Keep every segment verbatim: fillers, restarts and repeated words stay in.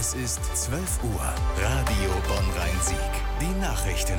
Es ist zwölf Uhr. Radio Bonn-Rhein-Sieg. Die Nachrichten.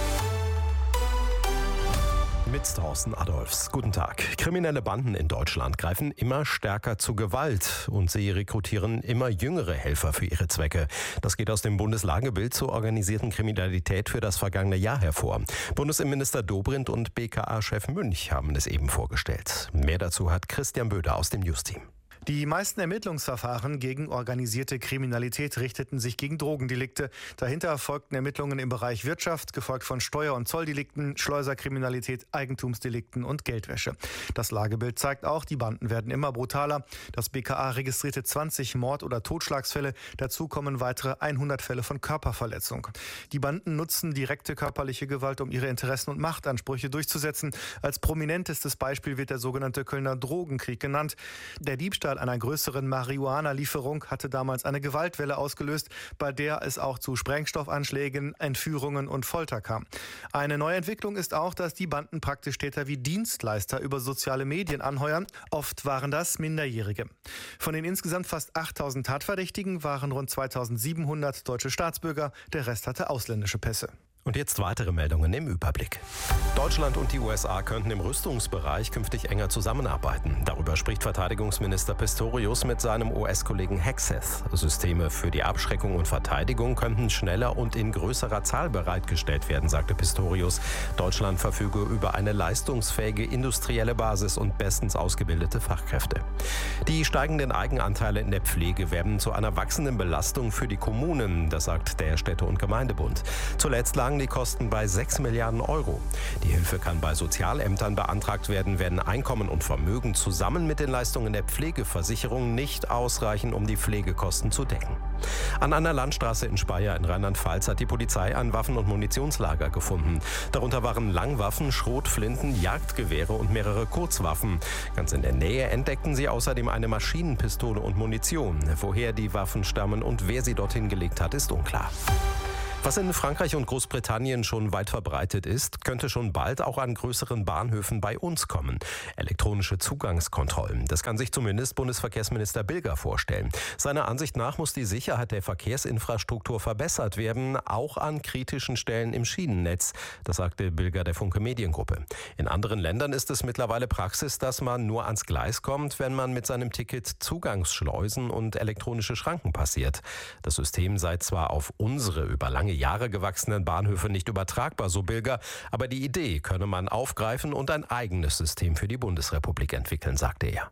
Mit Thorsten Adolfs. Guten Tag. Kriminelle Banden in Deutschland greifen immer stärker zu Gewalt und sie rekrutieren immer jüngere Helfer für ihre Zwecke. Das geht aus dem Bundeslagebild zur organisierten Kriminalität für das vergangene Jahr hervor. Bundesinnenminister Dobrindt und B K A-Chef Münch haben es eben vorgestellt. Mehr dazu hat Christian Böder aus dem News-Team. Die meisten Ermittlungsverfahren gegen organisierte Kriminalität richteten sich gegen Drogendelikte. Dahinter erfolgten Ermittlungen im Bereich Wirtschaft, gefolgt von Steuer- und Zolldelikten, Schleuserkriminalität, Eigentumsdelikten und Geldwäsche. Das Lagebild zeigt auch, die Banden werden immer brutaler. Das B K A registrierte zwanzig Mord- oder Totschlagsfälle. Dazu kommen weitere hundert Fälle von Körperverletzung. Die Banden nutzen direkte körperliche Gewalt, um ihre Interessen und Machtansprüche durchzusetzen. Als prominentestes Beispiel wird der sogenannte Kölner Drogenkrieg genannt. Der Diebstahl einer größeren Marihuana-Lieferung hatte damals eine Gewaltwelle ausgelöst, bei der es auch zu Sprengstoffanschlägen, Entführungen und Folter kam. Eine neue Entwicklung ist auch, dass die Banden praktisch Täter wie Dienstleister über soziale Medien anheuern. Oft waren das Minderjährige. Von den insgesamt fast achttausend Tatverdächtigen waren rund zweitausendsiebenhundert deutsche Staatsbürger, der Rest hatte ausländische Pässe. Und jetzt weitere Meldungen im Überblick. Deutschland und die U S A könnten im Rüstungsbereich künftig enger zusammenarbeiten. Darüber spricht Verteidigungsminister Pistorius mit seinem U S-Kollegen Hegseth. Systeme für die Abschreckung und Verteidigung könnten schneller und in größerer Zahl bereitgestellt werden, sagte Pistorius. Deutschland verfüge über eine leistungsfähige industrielle Basis und bestens ausgebildete Fachkräfte. Die steigenden Eigenanteile in der Pflege werden zu einer wachsenden Belastung für die Kommunen, das sagt der Städte- und Gemeindebund. Zuletzt lagen die Kosten bei sechs Milliarden Euro. Die Hilfe kann bei Sozialämtern beantragt werden, wenn Einkommen und Vermögen zusammen mit den Leistungen der Pflegeversicherung nicht ausreichen, um die Pflegekosten zu decken. An einer Landstraße in Speyer in Rheinland-Pfalz hat die Polizei ein Waffen- und Munitionslager gefunden. Darunter waren Langwaffen, Schrotflinten, Jagdgewehre und mehrere Kurzwaffen. Ganz in der Nähe entdeckten sie außerdem eine Maschinenpistole und Munition. Woher die Waffen stammen und wer sie dorthin gelegt hat, ist unklar. Was in Frankreich und Großbritannien schon weit verbreitet ist, könnte schon bald auch an größeren Bahnhöfen bei uns kommen. Elektronische Zugangskontrollen. Das kann sich zumindest Bundesverkehrsminister Bilger vorstellen. Seiner Ansicht nach muss die Sicherheit der Verkehrsinfrastruktur verbessert werden, auch an kritischen Stellen im Schienennetz. Das sagte Bilger der Funke Mediengruppe. In anderen Ländern ist es mittlerweile Praxis, dass man nur ans Gleis kommt, wenn man mit seinem Ticket Zugangsschleusen und elektronische Schranken passiert. Das System sei zwar auf unsere über lange Jahre gewachsenen Bahnhöfe nicht übertragbar, so Bilger, aber die Idee könne man aufgreifen und ein eigenes System für die Bundesrepublik entwickeln, sagte er.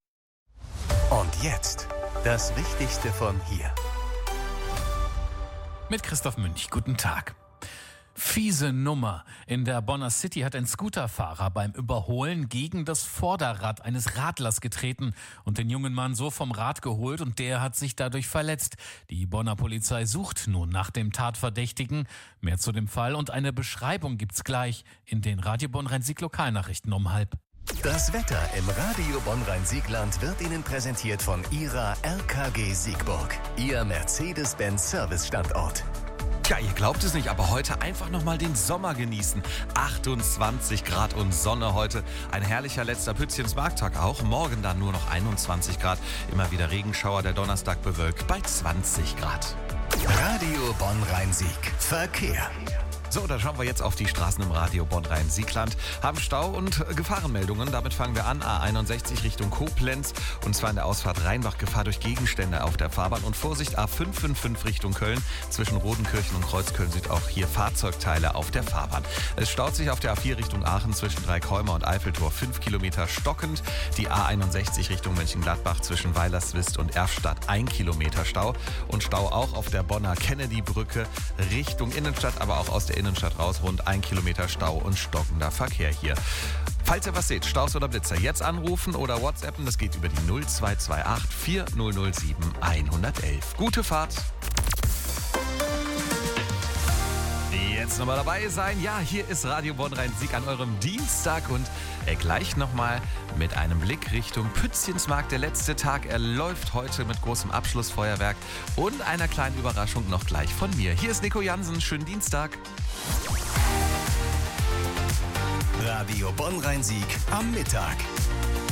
Und jetzt das Wichtigste von hier. Mit Christoph Münch. Guten Tag. Fiese Nummer. In der Bonner City hat ein Scooterfahrer beim Überholen gegen das Vorderrad eines Radlers getreten und den jungen Mann so vom Rad geholt und der hat sich dadurch verletzt. Die Bonner Polizei sucht nun nach dem Tatverdächtigen. Mehr zu dem Fall und eine Beschreibung gibt's gleich in den Radio Bonn-Rhein-Sieg Lokalnachrichten um halb. Das Wetter im Radio Bonn-Rhein-Siegland wird Ihnen präsentiert von Ihrer R K G Siegburg, Ihr Mercedes-Benz Service-Standort. Tja, ihr glaubt es nicht, aber heute einfach nochmal den Sommer genießen. achtundzwanzig Grad und Sonne heute. Ein herrlicher letzter Pützchens-Markttag auch. Morgen dann nur noch einundzwanzig Grad. Immer wieder Regenschauer, der Donnerstag bewölkt bei zwanzig Grad. Radio Bonn-Rhein-Sieg. Verkehr. So, da schauen wir jetzt auf die Straßen im Radio Bonn-Rhein-Siegland. Haben Stau und Gefahrenmeldungen. Damit fangen wir an. A einundsechzig Richtung Koblenz. Und zwar in der Ausfahrt Rheinbach. Gefahr durch Gegenstände auf der Fahrbahn. Und Vorsicht, A fünf fünf fünf Richtung Köln. Zwischen Rodenkirchen und Kreuzköln-Süd auch hier Fahrzeugteile auf der Fahrbahn. Es staut sich auf der A vier Richtung Aachen zwischen Dreikäumer und Eiffeltor fünf Kilometer stockend. Die A einundsechzig Richtung Mönchengladbach zwischen Weilerswist und Erfstadt ein Kilometer Stau. Und Stau auch auf der Bonner Kennedy-Brücke Richtung Innenstadt, aber auch aus der Innenstadt raus, rund ein Kilometer Stau und stockender Verkehr hier. Falls ihr was seht, Staus oder Blitzer, jetzt anrufen oder WhatsAppen, das geht über die null zwei zwei acht vier null null sieben eins eins eins. Gute Fahrt! Jetzt nochmal dabei sein. Ja, hier ist Radio Bonn-Rhein-Sieg an eurem Dienstag und äh, gleich nochmal mit einem Blick Richtung Pützchensmarkt. Der letzte Tag, er läuft heute mit großem Abschlussfeuerwerk und einer kleinen Überraschung noch gleich von mir. Hier ist Nico Jansen, schönen Dienstag. Radio Bonn-Rhein-Sieg am Mittag.